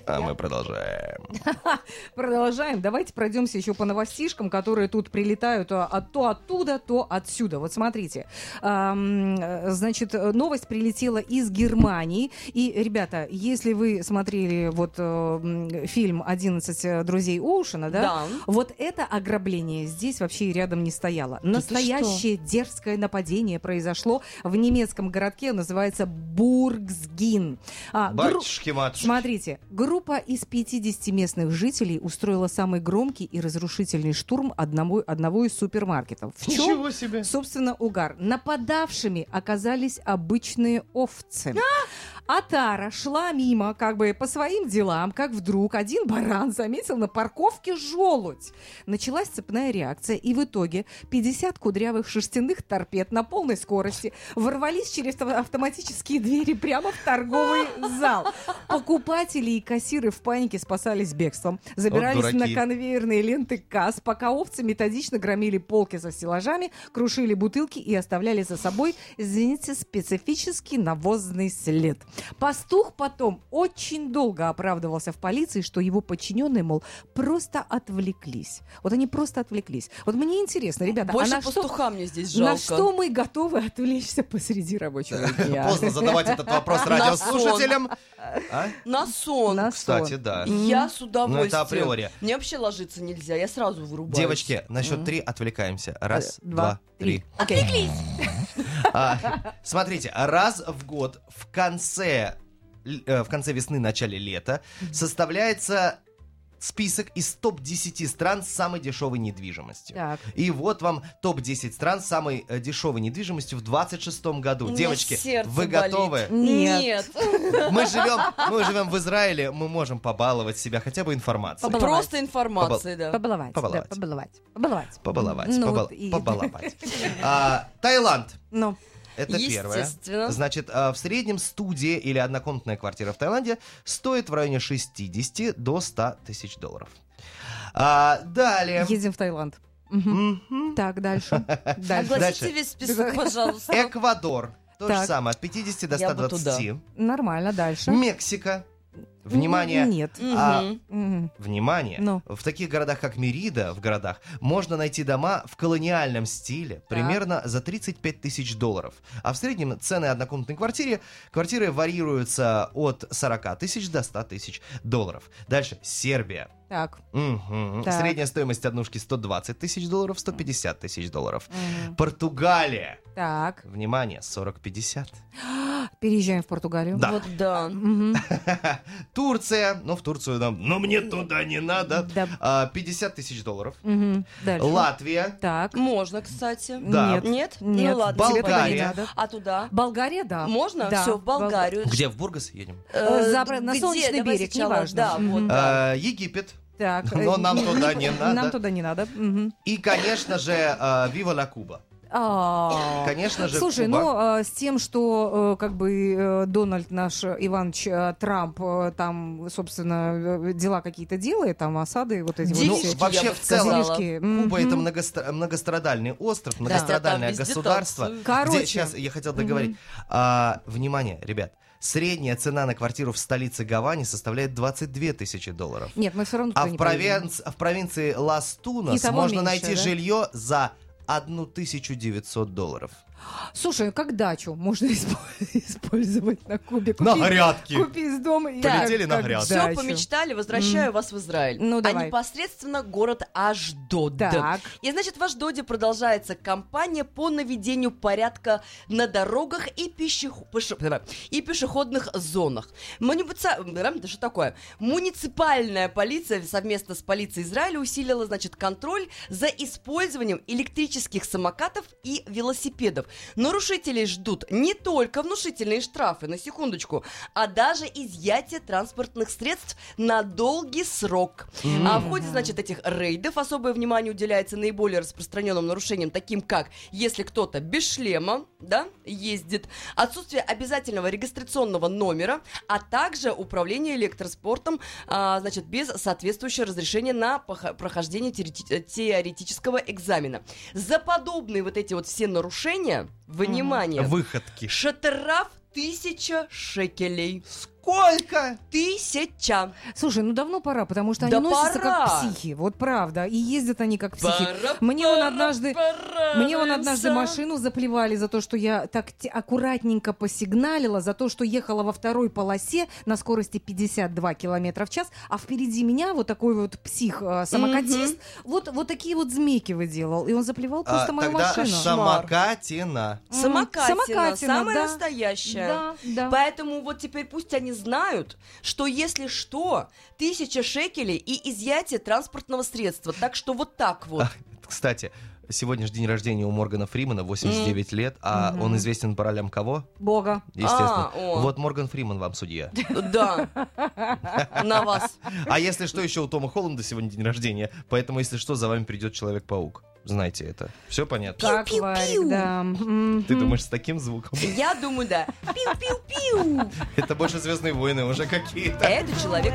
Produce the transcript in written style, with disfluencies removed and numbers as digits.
А мы продолжаем. Продолжаем. Давайте пройдемся еще по новостишкам, которые тут прилетают то оттуда, то отсюда. Вот смотрите. Значит, новость прилетела из Германии. И, ребята, если вы смотрели вот фильм «11 друзей Оушена», да? Вот это ограбление здесь вообще и рядом не стояло. Настоящее дерзкое нападение произошло в немецком городке, называется Бургсгин. Батюшки-матушки. Смотрите, группа из 50 местных жителей устроила самый громкий и разрушительный штурм одного из супермаркетов. В чем, Ничего себе! собственно, угар? Нападавшими оказались обычные овцы. Отара шла мимо, как бы по своим делам, как вдруг один баран заметил на парковке желудь. Началась цепная реакция, и в итоге 50 кудрявых шерстяных торпед на полной скорости ворвались через автоматические двери прямо в торговый зал. Покупатели и кассиры в панике спасались бегством. Забирались на конвейерные ленты касс, пока овцы методично громили полки со стеллажами, крушили бутылки и оставляли за собой, извините, специфический навозный след. Пастух потом очень долго оправдывался в полиции, что его подчиненные, мол, просто отвлеклись. Вот они просто отвлеклись. Вот мне интересно, ребята, больше пастуха мне здесь жалко. На что мы готовы отвлечься посреди рабочего дня? Поздно задавать этот вопрос радиослушателям. На сон. Кстати, да. Я с удовольствием. Ну, это априори. Мне вообще ложиться нельзя, я сразу вырубаюсь. Девочки, на счет 3 отвлекаемся. Раз, два, три. Отвлеклись! Смотрите, раз в год в конце весны, начале лета составляется список из топ-10 стран с самой дешевой недвижимостью. Так. И вот вам топ-10 стран с самой дешевой недвижимостью в 26-м году. Девочки, вы готовы? Нет. Мы живем в Израиле, мы можем побаловать себя хотя бы информацией. Просто информацией, да. Побаловать. Побаловать. Таиланд. Ну. Это первое. Значит, в среднем студия или однокомнатная квартира в Таиланде стоит в районе 60 до 100 тысяч долларов. Далее. Едем в Таиланд. Так, дальше. Огласите весь список, пожалуйста. Эквадор. То же самое, от 50 до 120. Нормально, дальше. Мексика. Внимание. Нет. Внимание. Ну. В таких городах, как Мерида, в городах, можно найти дома в колониальном стиле примерно за 35 тысяч долларов. А в среднем цены однокомнатной квартиры варьируются от 40 тысяч до 100 тысяч долларов. Дальше. Сербия. Так. Так. Средняя стоимость однушки 120 тысяч долларов, 150 тысяч долларов. Португалия. Так. Внимание, 40-50. Переезжаем в Португалию. Да. Вот да. Турция. В Турцию нам... Но мне туда не надо. Да. 50 тысяч долларов. Дальше. Латвия. Так. Можно, кстати. Да. Нет? Нет. Ну ладно. Болгария. А туда? Болгария, да. Можно? Да. Все, в Болгарию. Где, в Бургас едем? На Где? Солнечный Давай берег, сначала. неважно. Да, вот, да. Египет. Так. Но нам туда не надо. Нам туда не надо. И, конечно же, Viva la Cuba. Конечно же, Слушай, Куба. с тем, что Дональд наш Иванович Трамп там, собственно, дела какие-то делает, там осады, вот эти вот все. Вообще, в целом, делишки. Куба это многострадальный остров, многострадальное государство. Короче. Сейчас я хотел договорить. Внимание, ребят. Средняя цена на квартиру в столице Гавани составляет 22 тысячи долларов. Нет, мы все равно А туда не поедем. в провинции Лас-Тунас можно найти жилье за 1900 долларов. Слушай, как дачу можно использовать на Кубе. На грядки. Купи из дома и Полетели на грядки. Все, помечтали, возвращаю вас в Израиль. Ну, давай. А непосредственно город Ашдод. Так. И, значит, в Ашдоде продолжается кампания по наведению порядка на дорогах и пешеходных зонах. Да что такое? Муниципальная полиция совместно с полицией Израиля усилила, значит, контроль за использованием электрических самокатов и велосипедов. Нарушителей ждут не только внушительные штрафы, на секундочку, а даже изъятие транспортных средств на долгий срок. А в ходе, значит, этих рейдов особое внимание уделяется наиболее распространенным нарушениям, таким как, если кто-то без шлема, да, ездит, отсутствие обязательного регистрационного номера, а также управление электроспортом, значит, без соответствующего разрешения на прохождение теоретического экзамена. За подобные вот эти вот все нарушения, внимание, Выходки. штраф 1000 шекелей. Сколько? 1000. Слушай, ну давно пора, потому что они Да носятся пора. как психи. Вот правда. И ездят они как психи. Мне вон однажды машину заплевали за то, что я так аккуратненько посигналила, за то, что ехала во второй полосе на скорости 52 километра в час, а впереди меня вот такой вот псих-самокатист вот такие вот змейки выделал. И он заплевал просто мою тогда машину. самокатина. Самокатина, самая да. настоящая. Да, да. Поэтому вот теперь пусть они знают, что если что, 1000 шекелей и изъятие транспортного средства. Так что вот так вот. Кстати, сегодня же день рождения у Моргана Фримана, 89 лет, а он известен по ролям кого? Бога. Естественно. О. Вот Морган Фриман вам судья. Да. На вас. А если что, еще у Тома Холланда сегодня день рождения, поэтому, если что, за вами придет Человек-паук. Знаете это. Все понятно? Как Варик, да. Ты думаешь, с таким звуком? Я думаю, да. Пиу-пиу-пиу. Это больше «Звездные войны» уже какие-то. Это Человек-паук.